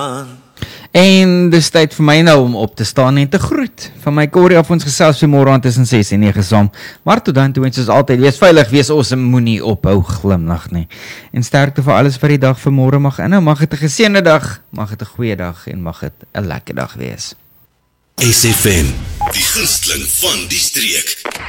En dis tyd vir my nou om op te staan en te groet. Van my Corrie af, ons gesels vanmôre aan tussen 6 en 9 saam. Maar tot dan toe wens ons altyd, wees veilig, wees awesome, moenie ophou glimlag nie. En sterkte vir alles wat die dag vanmôre mag inhou. Mag dit 'n geseënde dag, mag dit 'n goeie dag en mag dit 'n lekker dag wees. SFM, die gunsteling van die streek.